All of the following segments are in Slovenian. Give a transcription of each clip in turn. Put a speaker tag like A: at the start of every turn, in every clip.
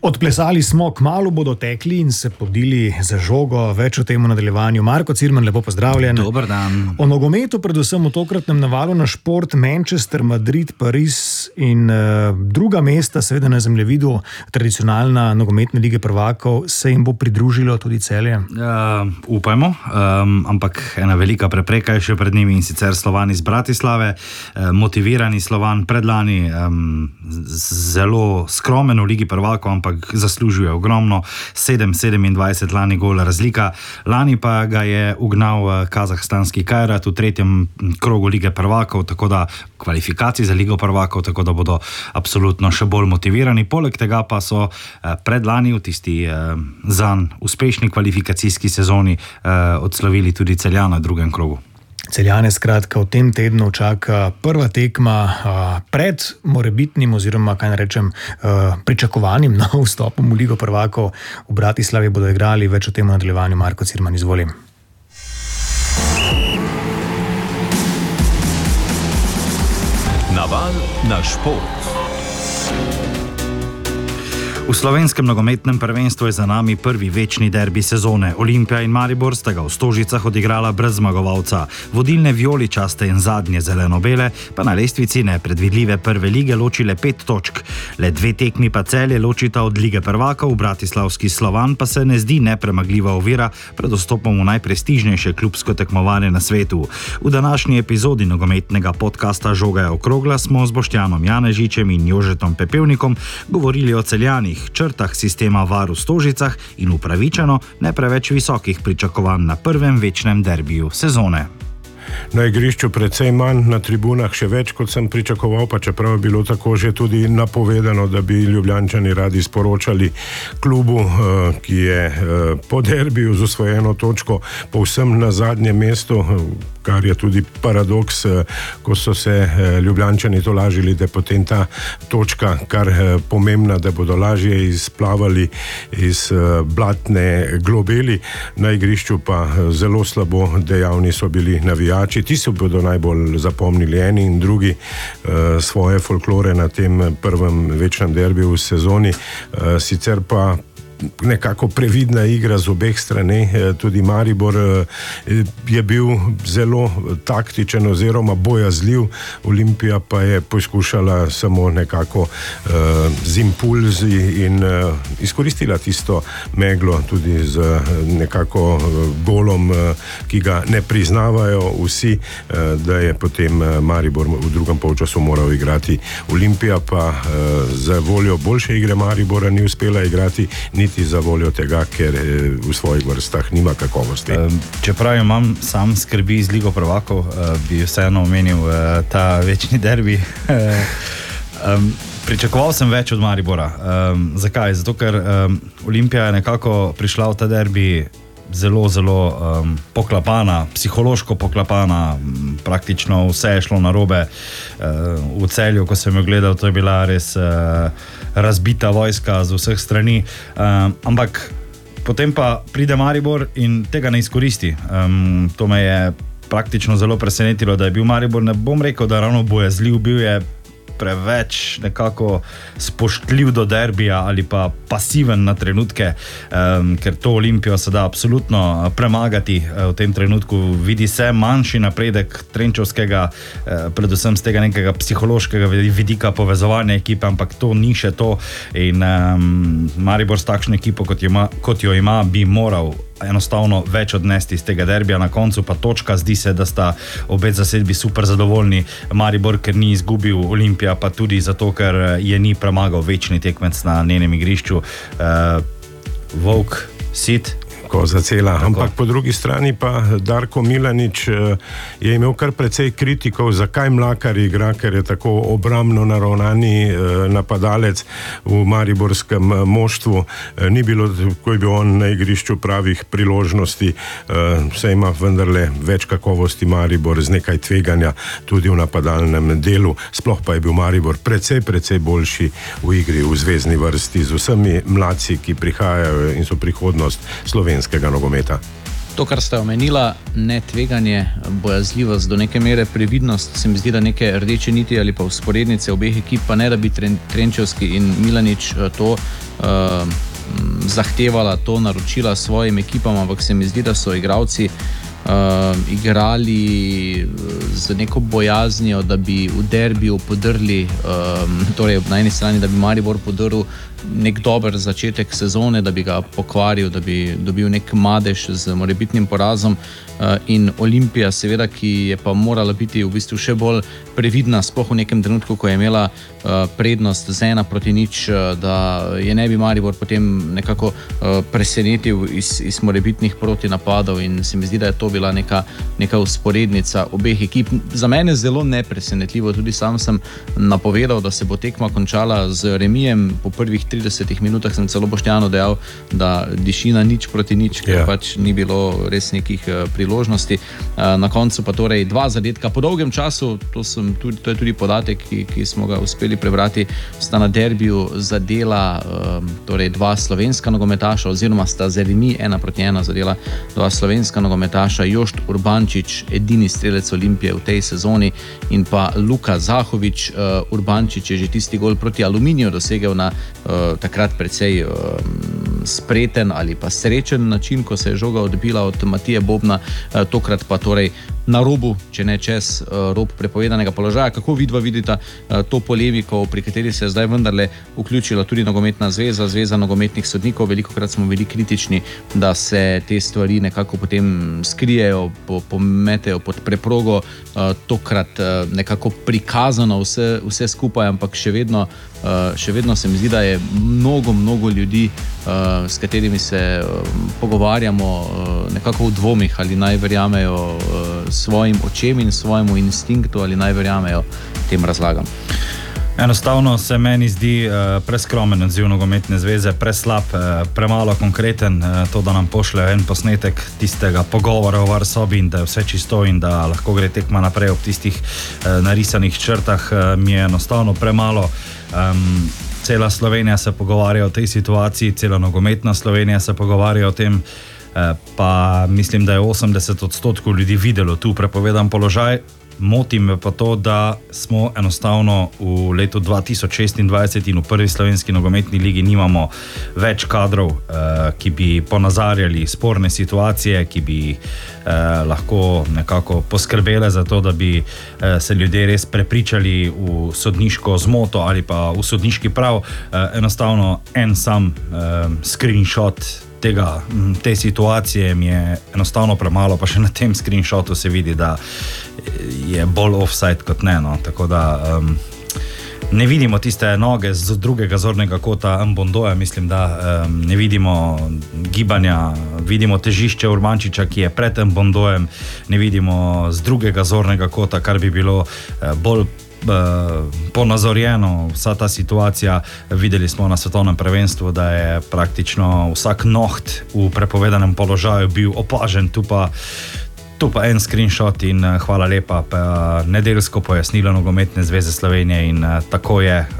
A: Odplesali smo, kmalu bodo tekli in se podili za žogo, več o tem v nadaljevanju. Marko Cirman, lepo pozdravljen.
B: Dober dan.
A: O nogometu, predvsem v tokratnem navalu na šport, Manchester, Madrid, Pariz in druga mesta, seveda na zemljevidu tradicionalna nogometne lige prvakov, se jim bo pridružilo tudi Celje?
B: Upajmo, ampak ena velika prepreka je še pred njimi, in sicer Slovan iz Bratislave, motivirani Slovan predlani, zelo skromen v ligi prvakov, ampak zaslužuje ogromno, 7-27 lani gol razlika. Lani pa ga je ugnal kazahstanski Kairat v tretjem krogu lige prvakov, tako da kvalifikacij za ligo prvakov, tako da bodo absolutno še bolj motivirani. Poleg tega pa so predlani v tisti zanj uspešni kvalifikacijski sezoni odslavili tudi Celjana v drugem krogu.
A: Celjane skratka v tem tednu čaka prva tekma pred morebitnim oziroma, kaj narečem, pričakovanim vstopom v ligo prvakov. V Bratislavi bodo igrali, več o tem v nadaljevanju. Marko Cirman, izvolim.
C: Naval na šport.
B: V slovenskem nogometnem prvenstvu je za nami prvi večni derbi sezone. Olimpija in Maribor sta ga v Stožicah odigrala brez zmagovalca. Vodilne vijoličaste in zadnje zeleno-bele pa na lestvici nepredvidljive prve lige ločile 5 točk. Le 2 tekmi pa Celje ločita od lige prvakov, bratislavski Slovan pa se ne zdi nepremagljiva ovira pred vstopom v najprestižnejše klubsko tekmovanje na svetu. V današnji epizodi nogometnega podcasta Žoga je okrogla smo z Boštjanom Janežičem in Jožetom Pepevnikom govorili o Celjanih, črtah sistema VAR v Stožicah in upravičeno ne preveč visokih pričakovanj na prvem večnem derbiju sezone.
D: Na igrišču precej manj, na tribunah še več, kot sem pričakoval, pa čeprav je bilo tako že tudi napovedano, da bi Ljubljančani radi sporočali klubu, ki je po derbiju z osvojeno točko povsem na zadnjem mestu, kar je tudi paradoks, ko so se Ljubljančani to lažili, da je potem ta točka kar pomembna, da bodo lažje izplavali iz blatne globeli. Na igrišču pa zelo slabo dejavni so bili navijači. Ti se bodo najbolj zapomnili, eni in drugi, svoje folklore na tem prvem večnem derbiju v sezoni. Sicer pa nekako previdna igra z obeh strani. Tudi Maribor je bil zelo taktičen oziroma bojazljiv, Olimpija pa je poskušala samo nekako z impulzi in izkoristila tisto meglo tudi z nekako golom, ki ga ne priznavajo vsi, da je potem Maribor v drugem polčasu moral igrati. Olimpija pa za voljo boljše igre Maribora ni uspela igrati, niti za voljo tega, ker v svojih vrstah nima kakovosti.
B: Čeprav imam sam skrbi z ligo prvakov, bi vseeno omenil ta večni derbi. Pričakoval sem več od Maribora. Zakaj? Zato, ker Olimpija je nekako prišla v ta derbi zelo poklapana, psihološko poklapana, praktično vse je šlo narobe. V Celju, ko sem jo gledal, to je bila res razbita vojska z vseh strani, ampak potem pa pride Maribor in tega ne izkoristi. To me je praktično zelo presenetilo, da je bil Maribor, ne bom rekel, da ravno bojazljiv, bil je preveč nekako spoštljiv do derbija ali pa pasiven na trenutke, ker to Olimpijo se da absolutno premagati v tem trenutku. Vidi se manjši napredek Trenčovskega, predvsem z tega nekega psihološkega vidika povezovanja ekipe, ampak to ni še to in Maribor s takšno ekipo, kot jo ima, bi moral enostavno več odnesti iz tega derbija. Na koncu pa točka, zdi se, da sta obe zasedbi super zadovoljni. Maribor, ker ni izgubil, Olimpija pa tudi zato, ker je ni premagal večni tekmec na njenem igrišču. Volk, sit.
D: Koza cela. Ampak po drugi strani pa Darko Milanič je imel kar precej kritikov, zakaj Mlakar igra, ker je tako obrambno naravnani napadalec v mariborskem moštvu. Ni bilo, ko je bil on na igrišču, pravih priložnosti. Saj ima vendarle več kakovosti Maribor z nekaj tveganja tudi v napadalnem delu. Sploh pa je bil Maribor precej boljši v igri v zvezni vrsti z vsemi mladci, ki prihajajo in so prihodnost slovenskega nogometa.
C: To, kar ste omenila, ne tveganje, bojazljivost, do neke mere previdnost, se mi zdi, da neke rdeče niti ali pa vzporednice obeh ekip, pa ne da bi Trenčevski in Milanič to zahtevala, to naročila svojim ekipam, ampak se mi zdi, da so igralci igrali z neko bojaznijo, da bi v derbiju podrli, torej na eni strani, da bi Maribor podrl nek dober začetek sezone, da bi ga pokvaril, da bi dobil nek madež z morebitnim porazom, in Olimpija seveda, ki je pa morala biti v bistvu še bolj previdna, sploh v nekem trenutku, ko je imela prednost z 1-0, da je ne bi Maribor potem nekako presenetil iz morebitnih protinapadov, in se mi zdi, da je to bila neka vzporednica obeh ekip. Za mene zelo nepresenetljivo, tudi sam sem napovedal, da se bo tekma končala z remijem. Po prvih 30 minutah sem celo Boštjanu dejal, da diši na 0-0, ker pač ni bilo res nekih priložnosti. Na koncu pa torej 2 zadetka po dolgem času, to je tudi podatek, ki smo ga uspeli prebrati, sta na derbiju zadela torej 2 slovenska nogometaša, oziroma sta z remi 1-1 zadela 2 slovenska nogometaša, Jošt Urbančič, edini strelec Olimpije v tej sezoni, in pa Luka Zahovič. Urbančič je že tisti gol proti Aluminiju dosegel na takrat precej spreten ali pa srečen način, ko se je žoga odbila od Matije Bobna, tokrat pa torej na robu, če ne čez rob prepovedanega položaja. Kako vidva vidita to polemiko, pri kateri se je zdaj vendarle vključila tudi nogometna zveza, zveza nogometnih sodnikov? Velikokrat smo bili kritični, da se te stvari nekako potem skrijejo, pometejo pod preprogo, tokrat nekako prikazano vse skupaj, ampak še vedno se mi zdi, da je mnogo ljudi, s katerimi se pogovarjamo, nekako v dvomih, ali naj verjamejo svojim očem in svojemu instinktu, ali naj verjamejo tem razlagam.
B: Enostavno se meni zdi preskromen odziv nogometne zveze, preslab, premalo konkreten. To, da nam pošljajo en posnetek tistega pogovora o varsobi in da je vse čisto in da lahko gre tekma naprej ob tistih narisanih črtah, mi je enostavno premalo. Cela Slovenija se pogovarja o tej situaciji, cela nogometna Slovenija se pogovarja o tem, pa mislim, da je 80% ljudi videlo tu prepovedan položaj. Moti me pa to, da smo enostavno v letu 2026 in v prvi slovenski nogometni ligi nimamo več kadrov, ki bi ponazarjali sporne situacije, ki bi lahko nekako poskrbele za to, da bi se ljudje res prepričali v sodniško zmoto ali pa v sodniški prav. Enostavno en sam screenshot te situacije mi je enostavno premalo, pa še na tem screenshotu se vidi, da je bolj offside kot ne, no. Tako da ne vidimo tiste noge z drugega zornega kota Mbondoja, mislim, da ne vidimo gibanja, vidimo težišče Urbančiča, ki je pred Mbondojem, ne vidimo z drugega zornega kota, kar bi bilo bolj ponazorjeno vsa ta situacija. Videli smo na svetovnem prvenstvu, da je praktično vsak noht v prepovedanem položaju bil opažen, tu pa en screenshot in hvala lepa, pa nedeljsko pojasnilo Nogometne zveze Slovenije in tako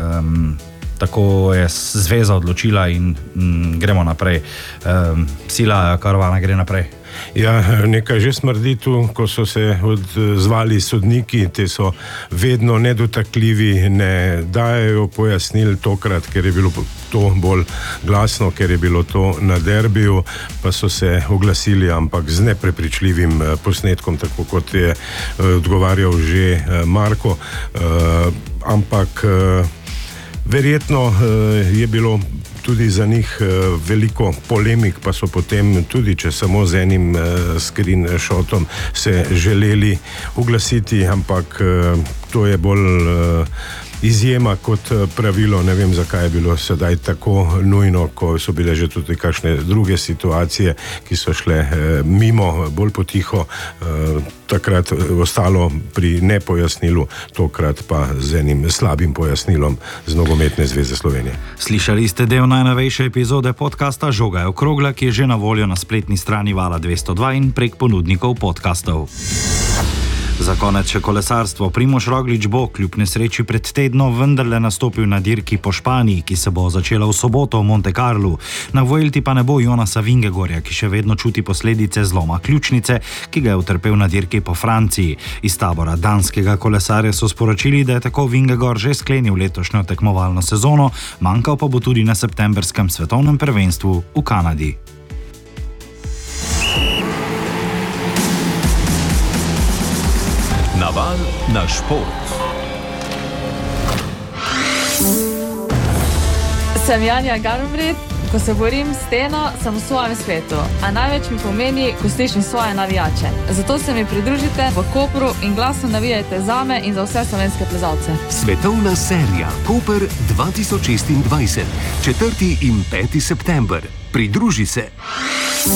B: je zveza odločila in gremo naprej. Sila karavana gre naprej.
D: Ja, nekaj že smrdi tu, ko so se odzvali sodniki, te so vedno nedotakljivi, ne dajejo pojasnil tokrat, ker je bilo to bolj glasno, ker je bilo to na derbiju, pa so se oglasili, ampak z neprepričljivim posnetkom, tako kot je odgovarjal že Marko, ampak verjetno je bilo tudi za njih veliko polemik, pa so potem tudi, če samo z enim screenshotom se želeli oglasiti, ampak to je bolj izjema kot pravilo. Ne vem, zakaj je bilo sedaj tako nujno, ko so bile že tudi kakšne druge situacije, ki so šle mimo, bolj potiho, takrat ostalo pri nepojasnilu, tokrat pa z enim slabim pojasnilom z Nogometne zveze Slovenije.
B: Slišali ste del najnovejše epizode podcasta Žoga je okrogla, ki je že na voljo na spletni strani Vala 202 in prek ponudnikov podcastov. Za konec še kolesarstvo. Primož Roglič bo kljub nesreči pred tednom vendarle nastopil na dirki po Španiji, ki se bo začela v soboto v Monte Carlu. Na Vuelti pa ne bo Jonasa Vingegorja, ki še vedno čuti posledice zloma ključnice, ki ga je utrpel na dirki po Franciji. Iz tabora danskega kolesarja so sporočili, da je tako Vingegor že sklenil letošnjo tekmovalno sezono, manjkal pa bo tudi na septembrskem svetovnem prvenstvu v Kanadi.
E: Naval na šport.
F: Sem Janja Garnbret, ko se borim s steno, sem v svojem svetu, a največ mi pomeni, ko slišim svoje navijače. Zato se mi pridružite v Kopru in glasno navijajte zame in za vse slovenske plezalce.
E: Svetovna serija Koper 2026, 4. in 5. september. Pridruži se.